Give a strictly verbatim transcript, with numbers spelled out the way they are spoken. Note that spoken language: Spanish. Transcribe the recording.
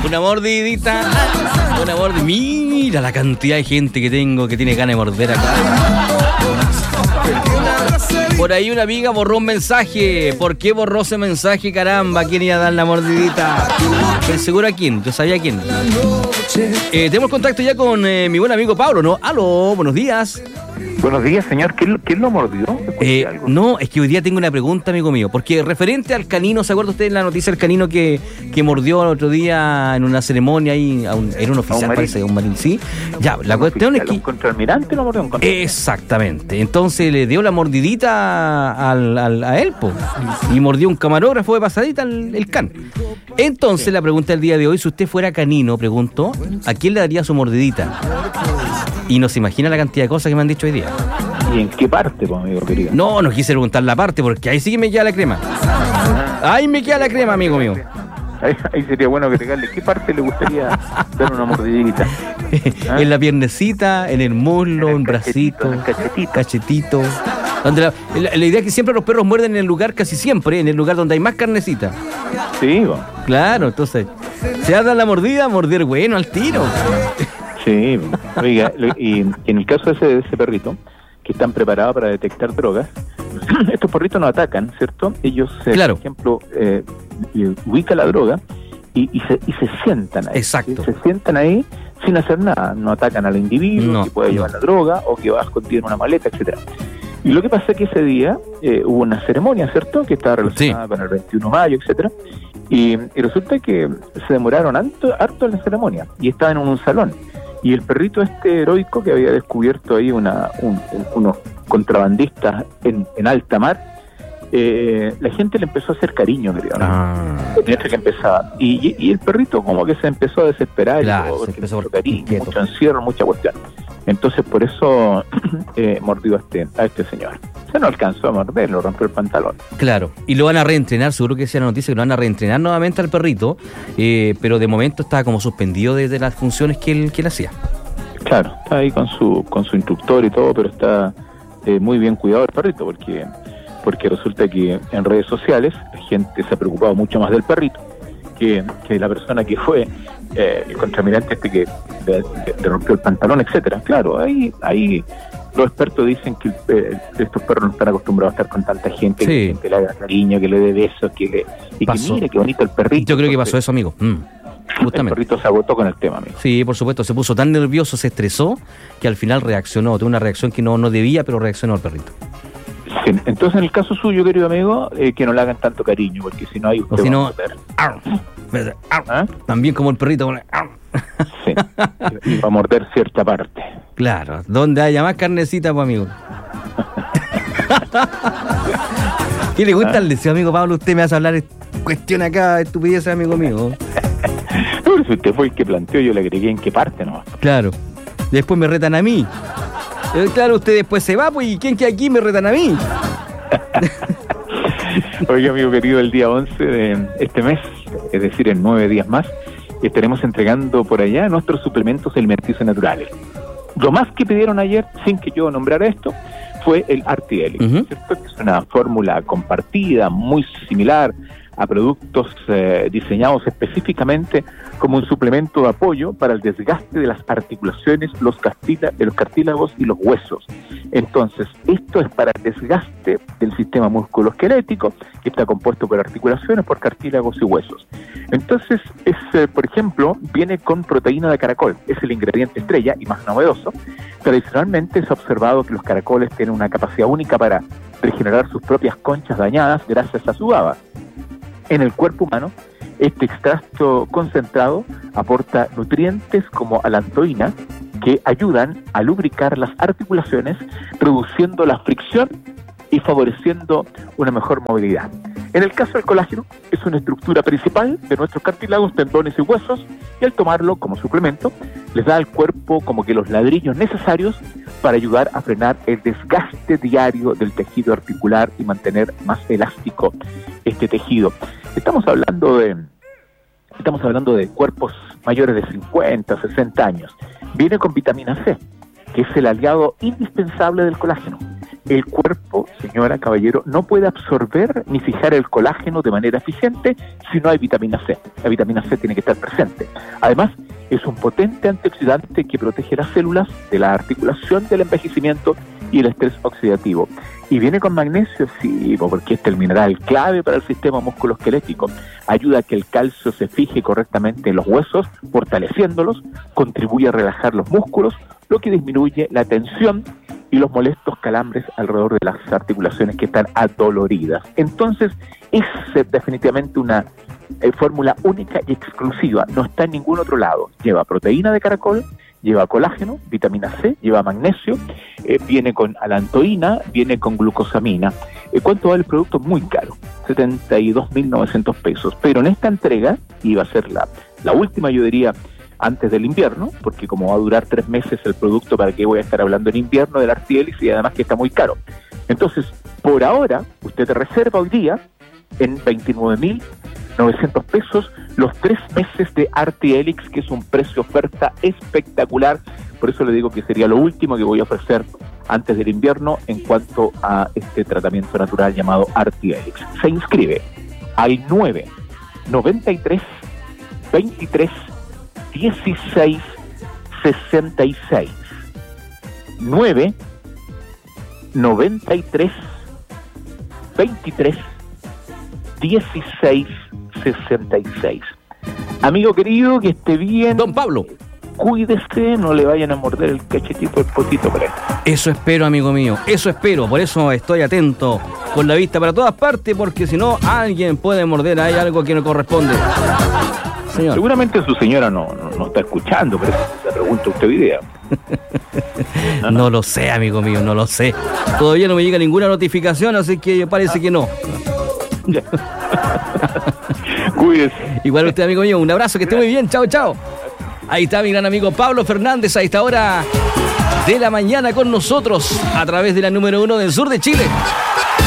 Una mordidita. Una mordidita. Mira la cantidad de gente que tengo que tiene ganas de morder acá. Por ahí una amiga borró un mensaje. ¿Por qué borró ese mensaje, caramba? ¿Quién iba a dar la mordidita? Estoy seguro a quién, yo sabía a quién. Eh, tenemos contacto ya con eh, mi buen amigo Pablo, ¿no? Aló, buenos días. Buenos días, señor. ¿Quién, quién lo mordió? Eh, no, es que hoy día tengo una pregunta, amigo mío. Porque referente al canino, ¿se acuerda usted de la noticia del canino que, que mordió el otro día en una ceremonia ahí? A un, era un oficial, un parece, un marín, sí. Ya, la cuestión es que... ¿Un contraalmirante lo mordió? Un contraalmirante. Exactamente. Entonces le dio la mordidita al, al, a él, po, y mordió un camarógrafo de pasadita el, el can. Entonces, sí. La pregunta del día de hoy, si usted fuera canino, pregunto, ¿a quién le daría su mordidita? Y no se imagina la cantidad de cosas que me han dicho hoy día. ¿Y en qué parte, pues, amigo querido? No, no quise preguntar la parte, porque ahí sí que me queda la crema. Ahí me queda la crema, amigo mío. Ahí, ahí sería bueno que regale. ¿Qué parte le gustaría dar una mordidita? ¿Ah? En la piernecita, en el muslo, en el bracito, en el cachetito. cachetito. Donde la, la, la idea es que siempre los perros muerden en el lugar, casi siempre, en el lugar donde hay más carnecita. Sí, bueno. Claro, entonces, se da la mordida, morder bueno al tiro. Sí, oiga, y en el caso de ese, de ese perrito, que están preparados para detectar drogas, estos perritos no atacan, ¿cierto? Ellos, eh, claro. por ejemplo, eh, ubican la droga y, y, se, y se sientan ahí. Exacto. ¿sí? Se sientan ahí sin hacer nada, no atacan al individuo no, que puede no. llevar la droga o que va a esconder en una maleta, etcétera. Y lo que pasa es que ese día eh, hubo una ceremonia, ¿cierto? Que estaba relacionada sí. con el veintiuno de mayo, etcétera. Y, y resulta que se demoraron harto, harto en la ceremonia y estaban en un salón. Y el perrito este heroico que había descubierto ahí una, un, un, unos contrabandistas en, en alta mar, eh, la gente le empezó a hacer cariño, creo, ¿no? Ah. Mientras que empezaba. Y, y, y el perrito como que se empezó a desesperar, claro, y se empezó por cariño, mucho encierro, mucha cuestión. Entonces por eso eh, mordió a este, a este señor. Se no alcanzó a morder, lo rompió el pantalón. Claro, y lo van a reentrenar, seguro que sea la noticia que lo van a reentrenar nuevamente al perrito, eh, pero de momento está como suspendido desde las funciones que él, que él hacía. Claro, está ahí con su con su instructor y todo, pero está eh, muy bien cuidado el perrito, porque porque resulta que en redes sociales la gente se ha preocupado mucho más del perrito que, que la persona que fue eh, el contramirante este que le, le rompió el pantalón, etcétera. Claro, ahí ahí los expertos dicen que eh, estos perros no están acostumbrados a estar con tanta gente, sí. que la gente le haga cariño, que le dé besos, que le, y pasó. Que mire qué bonito el perrito. Yo creo que pasó eso, amigo. Mm. Justamente. El perrito se agotó con el tema, amigo. Sí, por supuesto, se puso tan nervioso, se estresó, que al final reaccionó, tuvo una reacción que no, no debía, pero reaccionó el perrito. Sí, entonces en el caso suyo, querido amigo, eh, que no le hagan tanto cariño, porque si no hay usted o si va no, a perder. ¿Ah? También como el perrito. Sí, y va a morder cierta parte. Claro, donde haya más carnecita, pues, amigo. ¿Qué le gusta el deseo, amigo Pablo? Usted me hace hablar cuestión acá, estupidez, amigo mío. No, si usted fue el que planteó, yo le agregué en qué parte, ¿no? Claro, después me retan a mí. Eh, claro, usted después se va, pues, ¿y quién que aquí me retan a mí? Oiga, amigo querido, el día once de este mes, es decir, en nueve días más, estaremos entregando por allá nuestros suplementos alimenticios naturales. Lo más que pidieron ayer, sin que yo nombrara esto, fue el Artieli, uh-huh. ¿cierto? Que es una fórmula compartida, muy similar a productos eh, diseñados específicamente como un suplemento de apoyo para el desgaste de las articulaciones, los, cartíla- de los cartílagos y los huesos. Entonces, esto es para el desgaste del sistema musculoesquelético, que está compuesto por articulaciones, por cartílagos y huesos. Entonces, es, eh, por ejemplo, viene con proteína de caracol, es el ingrediente estrella y más novedoso. Tradicionalmente se ha observado que los caracoles tienen una capacidad única para regenerar sus propias conchas dañadas gracias a su baba. En el cuerpo humano, este extracto concentrado aporta nutrientes como alantoína que ayudan a lubricar las articulaciones, reduciendo la fricción y favoreciendo una mejor movilidad. En el caso del colágeno, es una estructura principal de nuestros cartílagos, tendones y huesos, y al tomarlo como suplemento, les da al cuerpo como que los ladrillos necesarios para ayudar a frenar el desgaste diario del tejido articular y mantener más elástico este tejido. Estamos hablando de estamos hablando de cuerpos mayores de cincuenta, sesenta años. Viene con vitamina C, que es el aliado indispensable del colágeno, El cuerpo, señora, caballero, no puede absorber ni fijar el colágeno de manera eficiente si no hay vitamina C. La vitamina C tiene que estar presente. Además, es un potente antioxidante que protege las células de la articulación, del envejecimiento y el estrés oxidativo. Y viene con magnesio, sí, porque este es el mineral clave para el sistema musculoesquelético. Ayuda a que el calcio se fije correctamente en los huesos, fortaleciéndolos, contribuye a relajar los músculos, lo que disminuye la tensión y los molestos calambres alrededor de las articulaciones que están adoloridas. Entonces, es eh, definitivamente una eh, fórmula única y exclusiva, no está en ningún otro lado. Lleva proteína de caracol, lleva colágeno, vitamina C, lleva magnesio, eh, viene con alantoína, viene con glucosamina. Eh, ¿Cuánto vale el producto? Muy caro, setenta y dos mil novecientos pesos. Pero en esta entrega, y va a ser la, la última, yo diría, antes del invierno, porque como va a durar tres meses el producto, ¿para qué voy a estar hablando en invierno del Artielix? Y además que está muy caro. Entonces, por ahora, usted te reserva hoy día en veintinueve mil novecientos pesos los tres meses de Artielix, que es un precio oferta espectacular. Por eso le digo que sería lo último que voy a ofrecer antes del invierno en cuanto a este tratamiento natural llamado Artielix. Se inscribe al nueve noventa y tres veintitrés dieciséis sesenta y seis. nueve noventa y tres veintitrés dieciséis sesenta y seis. Amigo querido, que esté bien. Don Pablo, cuídese, no le vayan a morder el cachetito, el potito por ahí. Eso espero, amigo mío, eso espero. Por eso estoy atento, con la vista para todas partes, porque si no, alguien puede morder ahí algo que no corresponde. Señor. Seguramente su señora no, no, no está escuchando, pero se pregunta usted video. No, no. no lo sé, amigo mío, no lo sé. Todavía no me llega ninguna notificación, así que parece que no. Cuídese. Igual usted, amigo mío, un abrazo, que esté muy bien, chao, chao. Ahí está mi gran amigo Pablo Fernández a esta hora de la mañana con nosotros a través de la número uno del sur de Chile.